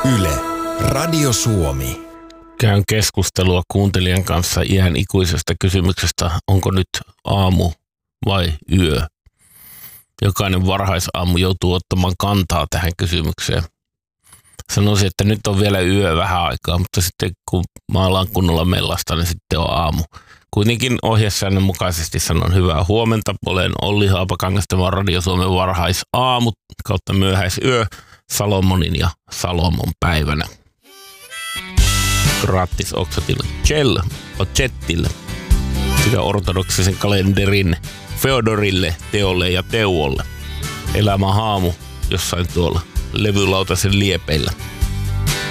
Yle, Radio Suomi. Käyn keskustelua kuuntelijan kanssa iän ikuisesta kysymyksestä, onko nyt aamu vai yö. Jokainen varhaisaamu joutuu ottamaan kantaa tähän kysymykseen. Sanoisin, että nyt on vielä yö vähän aikaa, mutta sitten kun maalaan kunnolla mellasta, niin sitten on aamu. Kuitenkin ohjesäännön mukaisesti sanon hyvää huomenta. Olen Olli Haapakangas, tämä Radio Suomen varhaisaamu kautta myöhäisyö Salomonin ja Salomon päivänä. Grattis oksatille Chell Ochettille sekä ortodoksisen kalenterin Feodorille, Teolle ja Teuolle. Elämä haamu jossain tuolla levylautasen liepeillä.